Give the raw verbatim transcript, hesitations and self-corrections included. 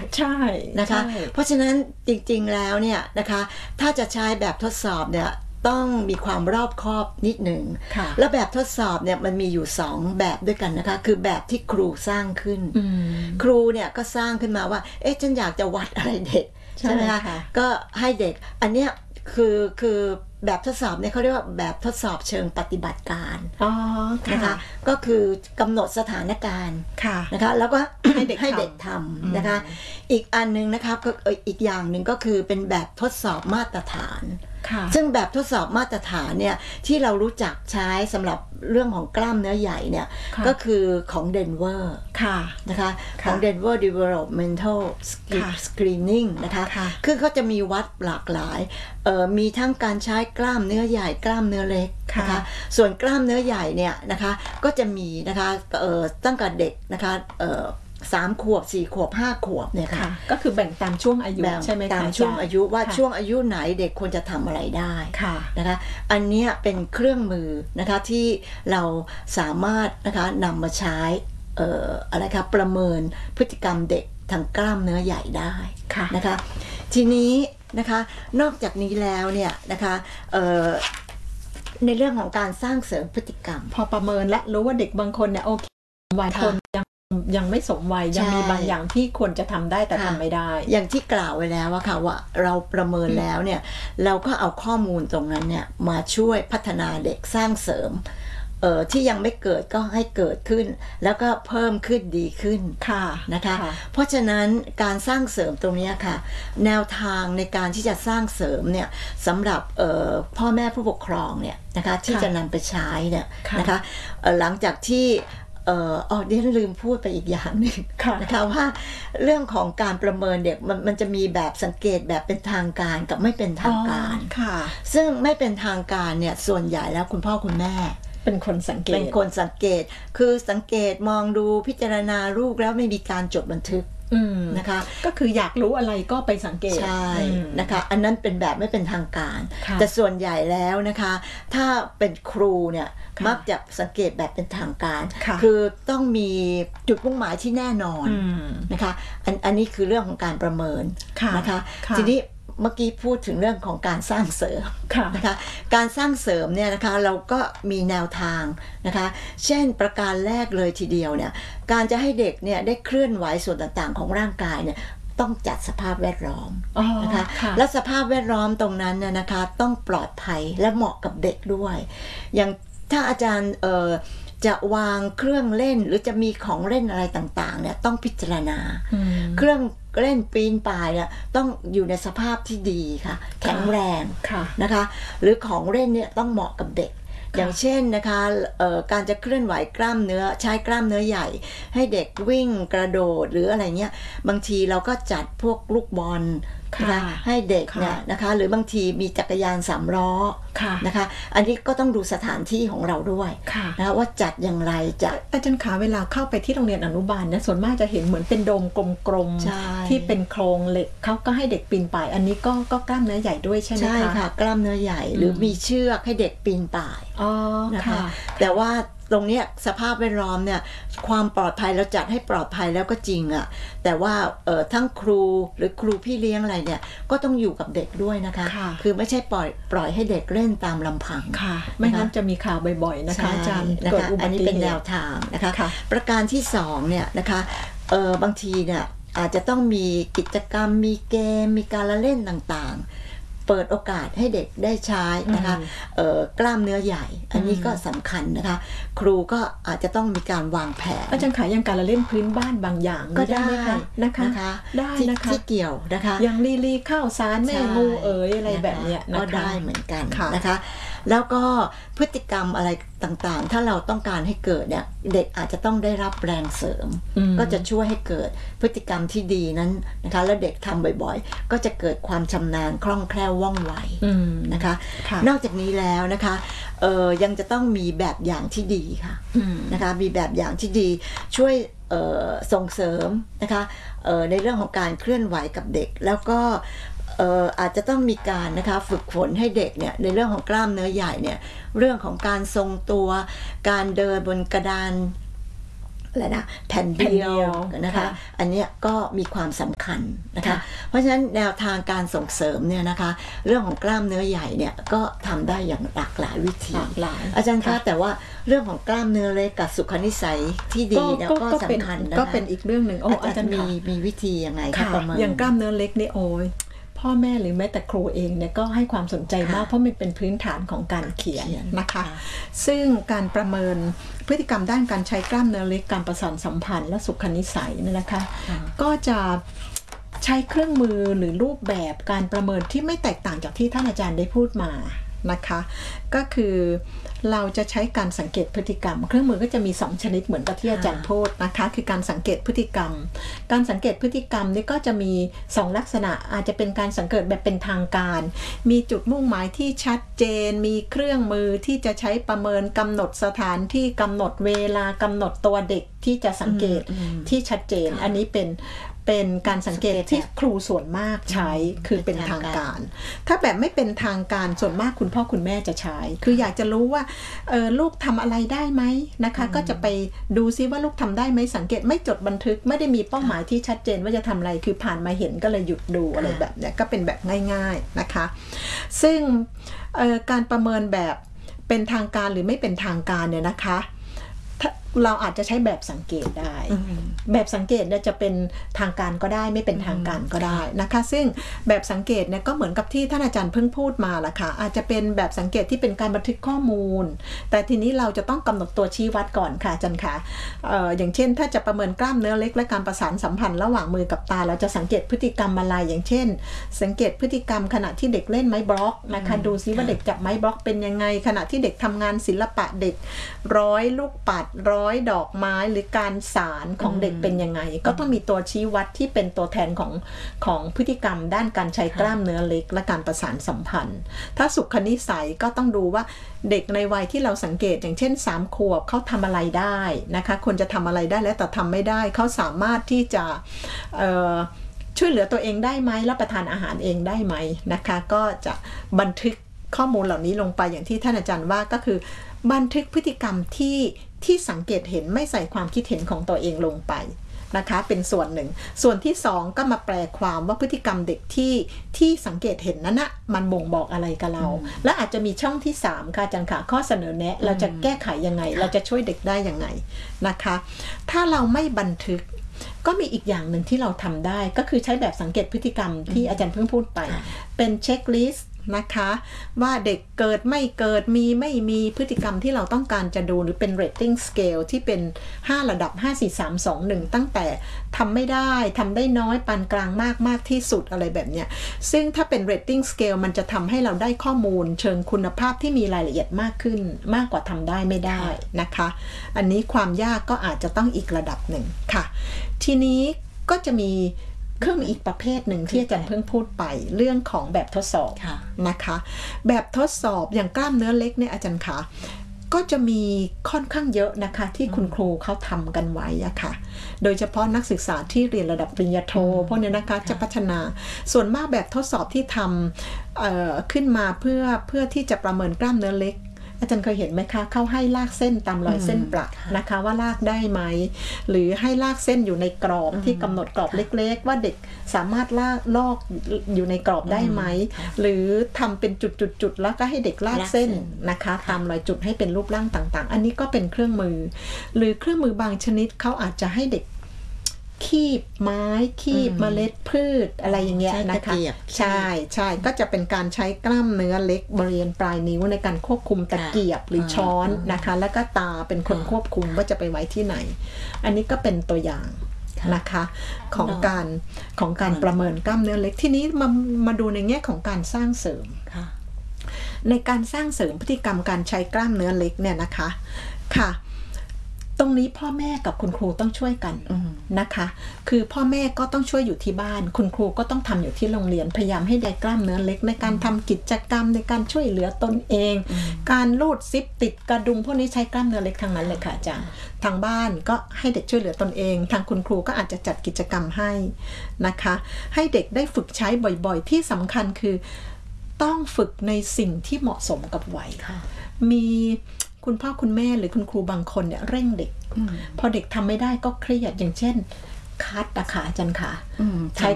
ใช่นะคะเพราะฉะนั้นจริงๆแล้วเนี่ยนะคะถ้าจะใช้แบบทดสอบเนี่ยต้องมีความรอบคอบนิดหนึ่งแล้วแบบทดสอบเนี่ยมันมีอยู่สองแบบด้วยกันนะคะคือแบบที่ครูสร้างขึ้นครูเนี่ยก็สร้างขึ้นมาว่าเอ๊ะฉันอยากจะวัดอะไรเด็กใช่ไหมคะก็ให้เด็กอันเนี้ยคือคือแบบทดสอบเนี่ยเขาเรียกว่าแบบทดสอบเชิงปฏิบัติการนะคะก็คือกำหนดสถานการณ์นะคะแล้วก็ให้เด็กให้เด็กทำนะคะอีกอันนึงนะคะก็อีกอย่างหนึ่งก็คือเป็นแบบทดสอบมาตรฐานซึ่งแบบทดสอบมาตรฐานเนี่ยที่เรารู้จักใช้สำหรับเรื่องของกล้ามเนื้อใหญ่เนี่ยก็คือของเดนเวอร์นะคะของ Denver Developmental Screening นะคะคือเขาจะมีวัดหลากหลายมีทั้งการใช้กล้ามเนื้อใหญ่กล้ามเนื้อเล็กนะคะส่วนกล้ามเนื้อใหญ่เนี่ยนะคะก็จะมีนะคะตั้งแต่เด็กนะคะสามขวบสี่ขวบห้าขวบเนี่ยค่ะก็คือแบ่งตามช่วงอายุใช่ไหมคะตามช่วงอายุว่าช่วงอายุไหนเด็กควรจะทำอะไรได้นะคะอันนี้เป็นเครื่องมือนะคะที่เราสามารถนะคะนำมาใช้เอ่ออะไรคะประเมินพฤติกรรมเด็กทางกล้ามเนื้อใหญ่ได้นะคะทีนี้นะคะนอกจากนี้แล้วเนี่ยนะคะเอ่อในเรื่องของการสร้างเสริมพฤติกรรมพอประเมินและรู้ว่าเด็กบางคนเนี่ยโอเคบางคนยังยังไม่สมวัยยังมีบางอย่างที่ควรจะทำได้แต่ทำไม่ได้อย่างที่กล่าวไว้แล้วว่าค่ะว่าเราประเมินแล้วเนี่ยเราก็เอาข้อมูลตรงนั้นเนี่ยมาช่วยพัฒนาเด็กสร้างเสริมเอ่อที่ยังไม่เกิดก็ให้เกิดขึ้นแล้วก็เพิ่มขึ้นดีขึ้นนะคะเพราะฉะนั้นการสร้างเสริมตรงนี้ค่ะแนวทางในการที่จะสร้างเสริมเนี่ยสำหรับเอ่อพ่อแม่ผู้ปกครองเนี่ยนะคะที่จะนำไปใช้เนี่ยนะคะหลังจากที่เอ่ออ๋อเดี๋ยวลืมพูดไปอีกอย่างหนึ่งนะคะว่าเรื่องของการประเมินเด็กมันมันจะมีแบบสังเกตแบบเป็นทางการกับไม่เป็นทางการซึ่งไม่เป็นทางการเนี่ยส่วนใหญ่แล้วคุณพ่อคุณแม่เป็นคนสังเกตเป็นคนสังเกตคือสังเกตมองดูพิจารณาลูกแล้วไม่มีการจดบันทึกนะคะก็คืออยากรู้อะไรก็ไปสังเกตใช่นะคะอันนั้นเป็นแบบไม่เป็นทางการแต่ส่วนใหญ่แล้วนะคะถ้าเป็นครูเนี่ยมักจะสังเกตแบบเป็นทางการคือต้องมีจุดมุ่งหมายที่แน่นอนนะคะอันอันนี้คือเรื่องของการประเมินนะคะทีนี้เมื่อกี้พูดถึงเรื่องของการสร้างเสริมนะคะการสร้างเสริมเนี่ยนะคะเราก็มีแนวทางนะคะเช่นประการแรกเลยทีเดียวเนี่ยการจะให้เด็กเนี่ยได้เคลื่อนไหวส่วนต่างๆของร่างกายเนี่ยต้องจัดสภาพแวดล้อมนะคะและสภาพแวดล้อมตรงนั้นเนี่ยนะคะต้องปลอดภัยและเหมาะกับเด็กด้วยอย่างถ้าอาจารย์เอ่อจะวางเครื่องเล่นหรือจะมีของเล่นอะไรต่างๆเนี่ยต้องพิจารณาเครื่องเล่นปีนป่ายเนี่ยต้องอยู่ในสภาพที่ดีค่ะแข็งแรงนะคะหรือของเล่นเนี่ยต้องเหมาะกับเด็กอย่างเช่นนะคะการจะเคลื่อนไหวกล้ามเนื้อใช้กล้ามเนื้อใหญ่ให้เด็กวิ่งกระโดดหรืออะไรเงี้ยบางทีเราก็จัดพวกลูกบอลนะคะให้เด็กเนี่ยนะคะหรือบางทีมีจักรยานสามล้อนะคะอันนี้ก็ต้องดูสถานที่ของเราด้วยนะคะว่าจัดอย่างไรจะอาจารย์ขาเวลาเข้าไปที่โรงเรียนอนุบาลเนี่ยส่วนมากจะเห็นเหมือนเป็นโดมกลมๆที่เป็นโครงเหล็กเขาก็ให้เด็กปีนป่ายอันนี้ก็ก็กล้ามเนื้อใหญ่ด้วยใช่ไหมคะใช่ค่ะกล้ามเนื้อใหญ่หรือมีเชือกให้เด็กปีนป่ายนะคะแต่ว่าตรงนี้สภาพแวดล้อมเนี่ยความปลอดภัยเราจัดให้ปลอดภัยแล้วก็จริงอะแต่ว่าเอ่อทั้งครูหรือครูพี่เลี้ยงอะไรเนี่ยก็ต้องอยู่กับเด็กด้วยนะคะคือไม่ใช่ปล่อยปล่อยให้เด็กเล่นตามลำพังไม่งั้นจะมีข่าวบ่อยๆนะคะอาจารย์เกิดอุบัติเหตุอันนี้เป็นแนวทางนะคะประการที่สองเนี่ยนะคะเอ่อบางทีเนี่ยอาจจะต้องมีกิจกรรมมีเกมมีการละเล่นต่างๆเปิดโอกาสให้เด็กได้ใช้นะคะกล้ามเนื้อใหญ่อันนี้ก็สำคัญนะคะครูก็อาจจะต้องมีการวางแผนอาจารย์ขายยังการละเล่นพื้นบ้านบางอย่างก็ได้นะคะได้นะคะที่เกี่ยวนะคะอย่างลีลีข้าวสารแม่งูเอ๋ยอะไรแบบนี้ก็ได้เหมือนกันนะคะแล้วก็พฤติกรรมอะไรต่างๆถ้าเราต้องการให้เกิดเนี่ยเด็กอาจจะต้องได้รับแรงเสริมก็จะช่วยให้เกิดพฤติกรรมที่ดีนั้นนะคะแล้วเด็กทำบ่อยๆก็จะเกิดความชำนาญคล่องแคล่วว่องไวนะคะนอกจากนี้แล้วนะคะเอ่อยังจะต้องมีแบบอย่างที่ดีค่ะนะคะมีแบบอย่างที่ดีช่วยส่งเสริมนะคะในเรื่องของการเคลื่อนไหวกับเด็กแล้วก็เอ่ออาจจะต้องมีการนะคะฝึกฝนให้เด็กเนี่ยในเรื่องของกล้ามเนื้อใหญ่เนี่ยเรื่องของการทรงตัวการเดินบนกระดานอะไรนะแผ่นเดียวนะคะอันนี้ก็มีความสำคัญนะคะเพราะฉะนั้นแนวทางการส่งเสริมเนี่ยนะคะเรื่องของกล้ามเนื้อใหญ่เนี่ยก็ทำได้อย่างหลากหลายวิธีอาจารย์คะแต่ว่าเรื่องของกล้ามเนื้อเล็กกับสุขนิสัยที่ดีเนี่ยก็สำคัญนะคะก็เป็นอีกเรื่องหนึ่งอาจารย์มีมีวิธียังไงคะประมาณอย่างกล้ามเนื้อเล็กนี่โอ้ยพ่อแม่หรือแม้แต่ครูเองเนี่ยก็ให้ความสนใจมากเพราะมันเป็นพื้นฐานของการเขียนนะคะซึ่งการประเมินพฤติกรรมด้านการใช้กล้ามเนื้อเล็กการประสานสัมพันธ์และสุขนิสัยเนี่ยนะคะก็จะใช้เครื่องมือหรือรูปแบบการประเมินที่ไม่แตกต่างจากที่ท่านอาจารย์ได้พูดมานะคะก็คือเราจะใช้การสังเกตพฤติกรรมเครื่องมือก็จะมีสองชนิดเหมือนกับที่อาจารย์พูดนะคะคือการสังเกตพฤติกรรมการสังเกตพฤติกรรมนี่ก็จะมีสองลักษณะอาจจะเป็นการสังเกตแบบเป็นทางการมีจุดมุ่งหมายที่ชัดเจนมีเครื่องมือที่จะใช้ประเมินกำหนดสถานที่กำหนดเวลากำหนดตัวเด็กที่จะสังเกตที่ชัดเจนอันนี้เป็นเป็นการสังเกตที่ครูส่วนมากใช้คือเป็นทางการถ้าแบบไม่เป็นทางการส่วนมากคุณพ่อคุณแม่จะใช้คืออยากจะรู้ว่าเออลูกทำอะไรได้ไหมนะคะก็จะไปดูซิว่าลูกทำได้ไหมสังเกตไม่จดบันทึกไม่ได้มีเป้าหมายที่ชัดเจนว่าจะทำอะไรคือผ่านมาเห็นก็เลยหยุดดูอะไรแบบเนี้ยก็เป็นแบบง่ายๆนะคะซึ่งการประเมินแบบเป็นทางการหรือไม่เป็นทางการเนี่ยนะคะเราอาจจะใช้แบบสังเกตได้แบบสังเกตเนี่ยจะเป็นทางการก็ได้ไม่เป็นทางการก็ได้นะคะซึ่งแบบสังเกตเนี่ยก็เหมือนกับที่ท่านอาจารย์เพิ่งพูดมาละค่ะอาจจะเป็นแบบสังเกตที่เป็นการบันทึกข้อมูลแต่ทีนี้เราจะต้องกำหนดตัวชี้วัดก่อนค่ะอาจารย์ค่ะ เอ่อ อย่างเช่นถ้าจะประเมินกล้ามเนื้อเล็กและการประสานสัมพันธ์ระหว่างมือกับตาเราจะสังเกตพฤติกรรมอะไรอย่างเช่นสังเกตพฤติกรรมขณะที่เด็กเล่นไม้บล็อกนะคะดูซิว่าเด็กจับไม้บล็อกเป็นยังไงขณะที่เด็กทำงานศิลปะเด็กร้อยลูกปัดร้อยดอกไม้หรือการสารของเด็กเป็นยังไงก็ต้องมีตัวชี้วัดที่เป็นตัวแทนของของพฤติกรรมด้านการใช้กล้ามเนื้อเล็กและการประสานสัมพันธ์ถ้าสุขนิสัยก็ต้องดูว่าเด็กในวัยที่เราสังเกตอย่างเช่นสามขวบเขาทำอะไรได้นะคะควรจะทำอะไรได้แล้วแต่ทำไม่ได้เขาสามารถที่จะเอ่อช่วยเหลือตัวเองได้ไหมรับประทานอาหารเองได้ไหมนะคะก็จะบันทึกข้อมูลเหล่านี้ลงไปอย่างที่ท่านอาจารย์ว่าก็คือบันทึกพฤติกรรมที่ที่สังเกตเห็นไม่ใส่ความคิดเห็นของตัวเองลงไปนะคะเป็นส่วนหนึ่งส่วนที่สองก็มาแปลความว่าพฤติกรรมเด็กที่ที่สังเกตเห็นนั้นนะมันบ่งบอกอะไรกับเราและอาจจะมีช่องที่สามค่ะอาจารย์ค่ะข้อเสนอแนะเราจะแก้ไขยังไงเราจะช่วยเด็กได้ยังไงนะคะถ้าเราไม่บันทึกก็มีอีกอย่างหนึ่งที่เราทำได้ก็คือใช้แบบสังเกตพฤติกรรมที่อาจารย์เพิ่งพูดไปเป็นเช็คลิสต์นะคะว่าเด็กเกิดไม่เกิดมีไม่มีพฤติกรรมที่เราต้องการจะดูหรือเป็น rating scale ที่เป็นห้าระดับห้า สี่ สาม สอง หนึ่งตั้งแต่ทำไม่ได้ทำได้น้อยปานกลางมากมากที่สุดอะไรแบบเนี้ยซึ่งถ้าเป็น rating scale มันจะทำให้เราได้ข้อมูลเชิงคุณภาพที่มีรายละเอียดมากขึ้นมากกว่าทำได้ไม่ได้นะคะอันนี้ความยากก็อาจจะต้องอีกระดับหนึ่งค่ะทีนี้ก็จะมีเครื่องอีกประเภทหนึ่งที่อาจารย์เพิ่งพูดไปเรื่องของแบบทดสอบนะคะแบบทดสอบอย่างกล้ามเนื้อเล็กเนี่ยอาจารย์คะก็จะมีค่อนข้างเยอะนะคะที่คุณครูเขาทำกันไว้อะค่ะโดยเฉพาะนักศึกษาที่เรียนระดับปริญญาโทพวกนี้นะคะจะพัฒนาส่วนมากแบบทดสอบที่ทำขึ้นมาเพื่อเพื่อที่จะประเมินกล้ามเนื้อเล็กอาจารย์เคยเห็นไหมคะเขาให้ลากเส้นตามรอยเส้นประนะคะว่าลากได้ไหมหรือให้ลากเส้นอยู่ในกรอบที่กำหนดกรอบเล็กๆว่าเด็กสามารถลากลอกอยู่ในกรอบได้ไหมหรือทำเป็นจุดๆๆแล้วก็ให้เด็กลากเส้นนะคะตามรอยจุดให้เป็นรูปร่างต่างๆอันนี้ก็เป็นเครื่องมือหรือเครื่องมือบางชนิดเขาอาจจะให้เด็กคีบไม้คีบเมล็ดพืชอะไรอย่างเงี้ยนะคะใช่ใช่ก็จะเป็นการใช้กล้ามเนื้อเล็กบริเวณปลายนิ้วในการควบคุมตะเกียบหรือช้อนนะคะแล้วก็ตาเป็นคนควบคุมว่าจะไปไว้ที่ไหนอันนี้ก็เป็นตัวอย่างนะคะของการของการประเมินกล้ามเนื้อเล็กทีนี้มามาดูในแง่ของการสร้างเสริมในการสร้างเสริมพฤติกรรมการใช้กล้ามเนื้อเล็กเนี่ยนะคะค่ะตรงนี้พ่อแม่กับคุณครูต้องช่วยกันนะคะคือพ่อแม่ก็ต้องช่วยอยู่ที่บ้านคุณครูก็ต้องทำอยู่ที่โรงเรียนพยายามให้ได้กล้ามเนื้อเล็กในการทำกิจกรรมในการช่วยเหลือตนเองการลูดซิปติดกระดุมพวกนี้ใช้กล้ามเนื้อเล็กทั้งนั้นเลยค่ะอาจารย์ทางบ้านก็ให้เด็กช่วยเหลือตนเองทางคุณครูก็อาจจะจัดกิจกรรมให้นะคะให้เด็กได้ฝึกใช้บ่อยๆที่สำคัญคือต้องฝึกในสิ่งที่เหมาะสมกับวัยมีคุณพ่อคุณแม่หรือคุณครูบางคนเนี่ยเร่งเด็กพอเด็กทำไม่ได้ก็เครียดอย่างเช่นคัดอะค่ะอาจารย์ค่ะใช้